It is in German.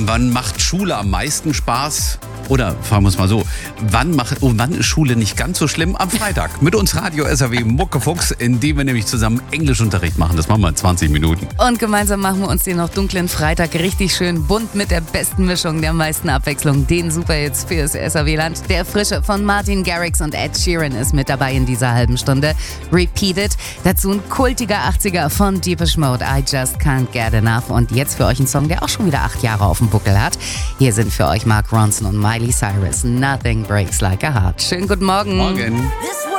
Wann macht Schule am meisten Spaß? Oder fragen wir es mal so, wann ist Schule nicht ganz so schlimm? Am Freitag mit uns Radio SAW Muckefuchs, indem wir nämlich zusammen Englischunterricht machen. Das machen wir in 20 Minuten. Und gemeinsam machen wir uns den noch dunklen Freitag richtig schön bunt mit der besten Mischung, der meisten Abwechslung. Den Superhits fürs SAW-Land. Der Frische von Martin Garrix und Ed Sheeran ist mit dabei in dieser halben Stunde. Repeated. Dazu ein kultiger 80er von Depeche Mode. I Just Can't Get Enough. Und jetzt für euch ein Song, der auch schon wieder 8 Jahre auf dem Buckel hat. Hier sind für euch Mark Ronson und Miley Cyrus. Nothing Breaks Like a Heart. Schönen guten Morgen. Morgen.